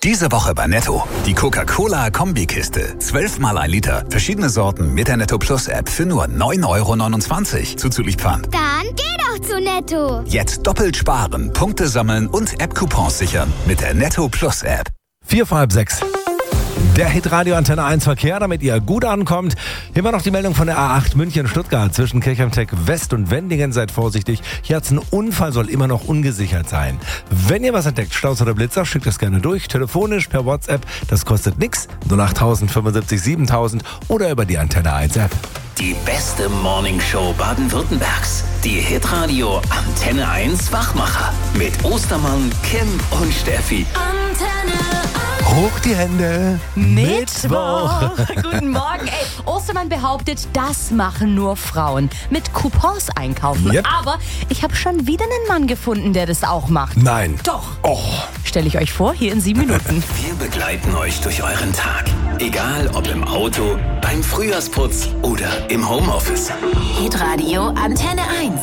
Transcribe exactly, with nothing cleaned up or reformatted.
Diese Woche bei Netto. Die Coca-Cola-Kombikiste. zwölf mal ein Liter. Verschiedene Sorten mit der Netto Plus App für nur neun Euro neunundzwanzig. Zuzüglich Pfand. Dann geh doch zu Netto. Jetzt doppelt sparen, Punkte sammeln und App-Coupons sichern mit der Netto Plus App. Vier vor halb sechs. Der Hitradio Antenne eins Verkehr, damit ihr gut ankommt. Immer noch die Meldung von der A acht München-Stuttgart zwischen Kirchheim-Tech West und Wendingen. Seid vorsichtig. Hier hat's einen Unfall, soll immer noch ungesichert sein. Wenn ihr was entdeckt, Staus oder Blitzer, schickt das gerne durch. Telefonisch, per WhatsApp. Das kostet nix. null acht tausend fünfundsiebzig siebentausend oder über die Antenne eins App. Die beste Morningshow Baden-Württembergs. Die Hitradio Antenne eins Wachmacher. Mit Ostermann, Kim und Steffi. Antenne Hoch die Hände. Mittwoch. Guten Morgen. Ey, Ostermann behauptet, das machen nur Frauen. Mit Coupons einkaufen. Yep. Aber ich habe schon wieder einen Mann gefunden, der das auch macht. Nein. Doch. Oh. Stelle ich euch vor, hier in sieben Minuten. Wir begleiten euch durch euren Tag. Egal ob im Auto, beim Frühjahrsputz oder im Homeoffice. Hitradio Antenne eins.